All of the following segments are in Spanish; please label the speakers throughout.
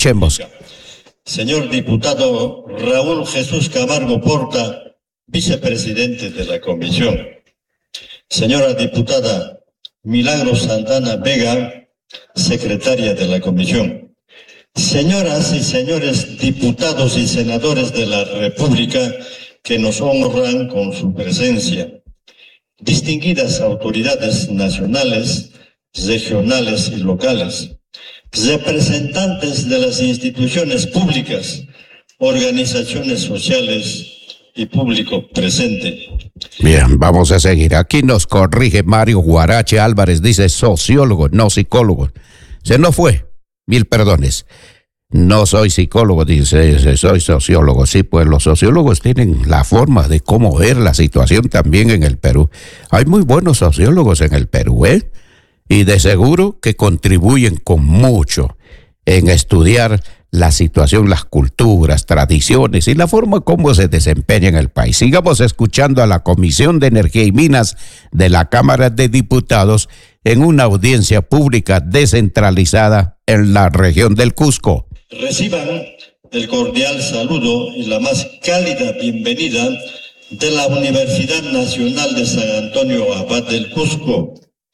Speaker 1: escuchemos.
Speaker 2: Señor diputado Raúl Jesús Camargo Porta, vicepresidente de la comisión. Señora diputada Milagros Santana Vega, secretaria de la comisión. Señoras y señores diputados y senadores de la República que nos honran con su presencia. Distinguidas autoridades nacionales, regionales y locales. Representantes de las instituciones públicas, organizaciones sociales y público presente.
Speaker 1: Bien, vamos a seguir. Aquí nos corrige Mario Guarache Álvarez, dice sociólogo, no psicólogo. Se nos fue, 1000 perdones. No soy psicólogo, dice, soy sociólogo. Sí, pues los sociólogos tienen la forma de cómo ver la situación también en el Perú. Hay muy buenos sociólogos en el Perú, ¿eh? Y de seguro que contribuyen con mucho en estudiar la situación, las culturas, tradiciones y la forma como se desempeña en el país. Sigamos escuchando a la Comisión de Energía y Minas de la Cámara de Diputados en una audiencia pública descentralizada en la región del Cusco.
Speaker 2: Reciban el cordial saludo y la más cálida bienvenida de la Universidad Nacional de San Antonio Abad del Cusco.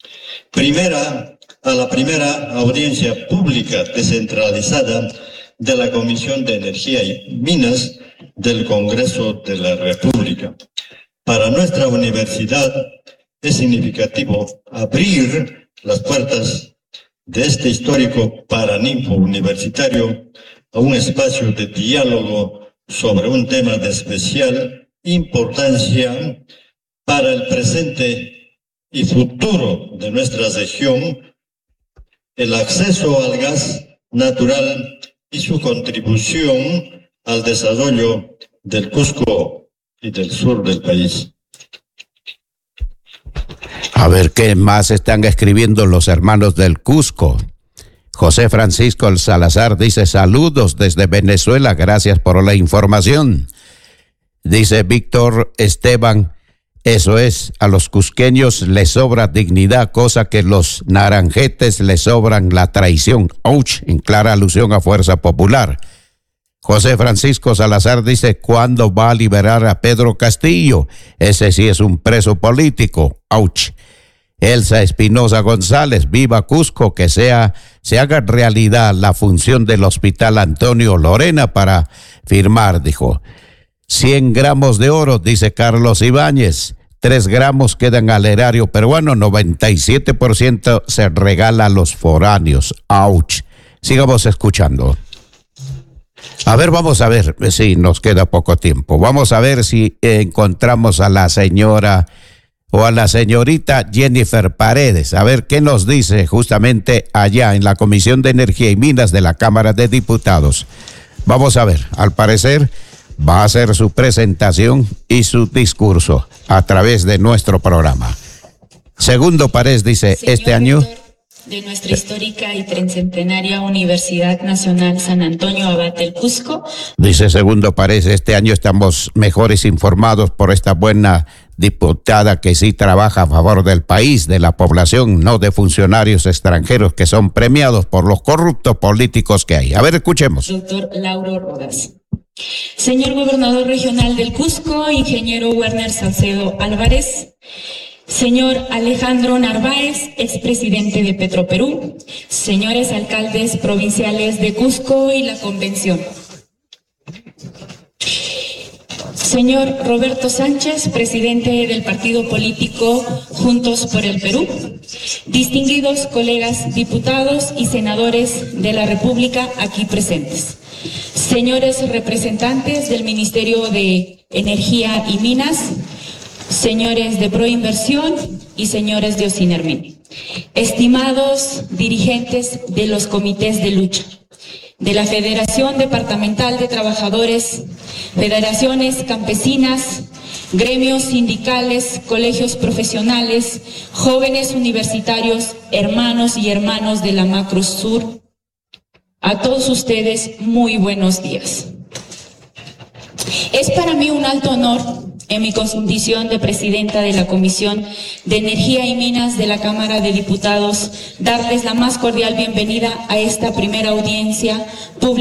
Speaker 2: A la primera audiencia pública descentralizada de la Comisión de Energía y Minas del Congreso de la República. Para nuestra universidad es significativo abrir las puertas de este histórico Paraninfo universitario a un espacio de diálogo sobre un tema de especial importancia para el presente y futuro de nuestra región, el acceso al gas natural y su contribución al desarrollo del Cusco y del sur del país.
Speaker 1: A ver qué más están escribiendo los hermanos del Cusco. José Francisco Salazar dice saludos desde Venezuela, gracias por la información. Dice Víctor Esteban, eso es, a los cusqueños les sobra dignidad, cosa que los naranjetes les sobran la traición. Ouch, en clara alusión a Fuerza Popular. José Francisco Salazar dice, ¿cuándo va a liberar a Pedro Castillo? Ese sí es un preso político. Ouch. Elsa Espinosa González, viva Cusco, que se haga realidad la función del Hospital Antonio Lorena para firmar, dijo. 100 gramos de oro, dice Carlos Ibáñez. 3 gramos quedan al erario peruano, 97% se regala a los foráneos. Ouch. Sigamos escuchando. A ver, vamos a ver, sí, nos queda poco tiempo. Vamos a ver si encontramos a la señora o a la señorita Jennifer Paredes. A ver qué nos dice justamente allá en la Comisión de Energía y Minas de la Cámara de Diputados. Vamos a ver, al parecer va a hacer su presentación y su discurso a través de nuestro programa. Segundo Paredes dice,
Speaker 3: señor
Speaker 1: este año
Speaker 3: de nuestra histórica y tricentenaria Universidad Nacional San Antonio Abad del Cusco.
Speaker 1: Dice Segundo Paredes, este año estamos mejores informados por esta buena diputada que sí trabaja a favor del país, de la población, no de funcionarios extranjeros que son premiados por los corruptos políticos que hay. A ver, escuchemos.
Speaker 3: Doctor Lauro Rodas. Señor Gobernador Regional del Cusco, ingeniero Werner Salcedo Álvarez. Señor Alejandro Narváez, expresidente de Petroperú. Señores alcaldes provinciales de Cusco y la Convención. Señor Roberto Sánchez, presidente del partido político Juntos por el Perú. Distinguidos colegas diputados y senadores de la República aquí presentes. Señores representantes del Ministerio de Energía y Minas. Señores de Proinversión y señores de Ocinermin. Estimados dirigentes de los comités de lucha, de la Federación Departamental de Trabajadores, federaciones campesinas, gremios sindicales, colegios profesionales, jóvenes universitarios, hermanos y hermanas de la Macro Sur, a todos ustedes, muy buenos días. Es para mí un alto honor, en mi condición de presidenta de la Comisión de Energía y Minas de la Cámara de Diputados, darles la más cordial bienvenida a esta primera audiencia pública